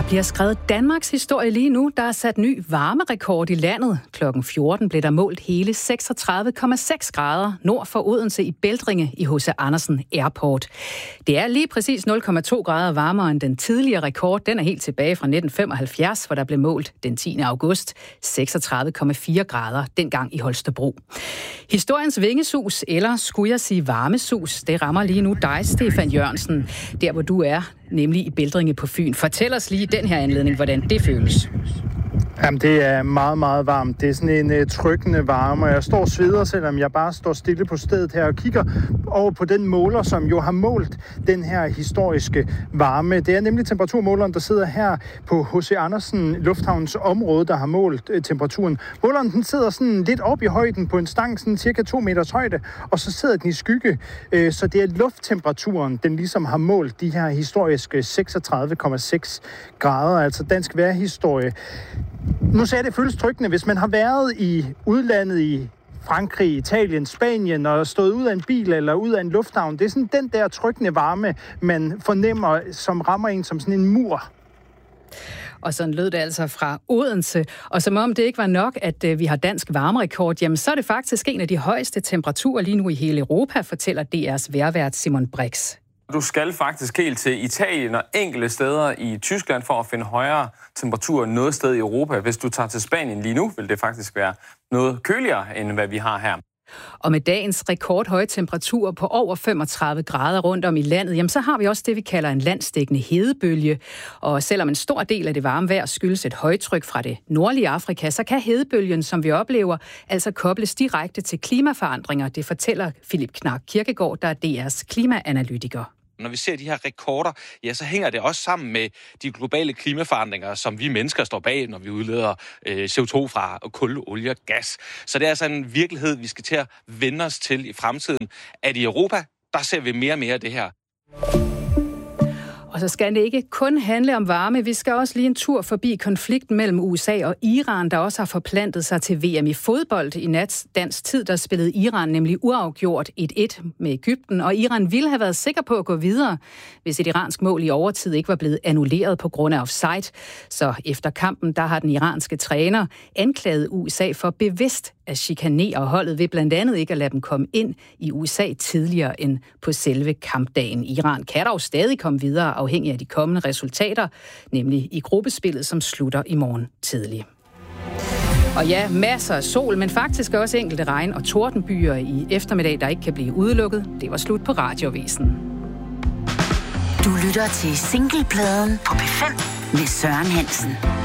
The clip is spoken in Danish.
bliver skrevet Danmarks historie lige nu. Der er sat ny varmerekord i landet. Klokken 14 blev der målt hele 36,6 grader nord for Odense i Bæltringe i H.C. Andersen Airport. Det er lige præcis 0,2 grader varmere end den tidligere rekord. Den er helt tilbage fra 1975, hvor der blev målt den 10. august 36,4 grader, dengang i Holstebro. Historiens vingesus, eller skulle jeg sige varmesus, det rammer lige nu dig, Stefan Jørgensen, der hvor du er, nemlig i Bæltringe på Fyn. Fortæl os lige i den her anledning, hvordan det føles. Jamen, det er meget, meget varmt. Det er sådan en trykkende varme, og jeg står og sveder, selvom jeg bare står stille på stedet her og kigger over på den måler, som jo har målt den her historiske varme. Det er nemlig temperaturmåleren, der sidder her på H.C. Andersen Lufthavns område, der har målt temperaturen. Måleren den sidder sådan lidt op i højden på en stang, sådan cirka 2 meters højde, og så sidder den i skygge. Så det er lufttemperaturen, den ligesom har målt de her historiske 36,6 grader, altså dansk vejrhistorie. Nu sagde det føles tryggende, hvis man har været i udlandet i Frankrig, Italien, Spanien og stået ud af en bil eller ud af en lufthavn. Det er sådan den der trykkende varme, man fornemmer, som rammer en som sådan en mur. Og sådan lød det altså fra Odense. Og som om det ikke var nok, at vi har dansk varmerekord, jamen så er det faktisk en af de højeste temperaturer lige nu i hele Europa, fortæller DR's vejrvært Simon Brix. Du skal faktisk helt til Italien og enkelte steder i Tyskland for at finde højere temperaturer noget sted i Europa. Hvis du tager til Spanien lige nu, vil det faktisk være noget køligere, end hvad vi har her. Og med dagens rekordhøje temperaturer på over 35 grader rundt om i landet, jamen så har vi også det, vi kalder en landsdækkende hedebølge. Og selvom en stor del af det varme vejr skyldes et højtryk fra det nordlige Afrika, så kan hedebølgen, som vi oplever, altså kobles direkte til klimaforandringer. Det fortæller Philip Knark Kirkegaard, der er DR's klimaanalytiker. Når vi ser de her rekorder, ja, så hænger det også sammen med de globale klimaforandringer, som vi mennesker står bag, når vi udleder CO2 fra kul, olie og gas. Så det er altså en virkelighed, vi skal til at vende os til i fremtiden. At i Europa, der ser vi mere og mere af det her. Og så skal det ikke kun handle om varme. Vi skal også lige en tur forbi konflikten mellem USA og Iran, der også har forplantet sig til VM i fodbold. I dansk tid, der spillede Iran nemlig uafgjort 1-1 med Egypten, og Iran ville have været sikker på at gå videre, hvis et iransk mål i overtid ikke var blevet annulleret på grund af offside. Så efter kampen, der har den iranske træner anklaget USA for bevidst at chikanere holdet ved blandt andet ikke at lade dem komme ind i USA tidligere end på selve kampdagen. Iran kan dog stadig komme videre afhængig af de kommende resultater, nemlig i gruppespillet, som slutter i morgen tidlig. Og ja, masser af sol, men faktisk også enkelte regn- og tordenbyer i eftermiddag, der ikke kan blive udelukket. Det var slut på Radioavisen. Du lytter til Singlepladen på P5 med Søren Hansen.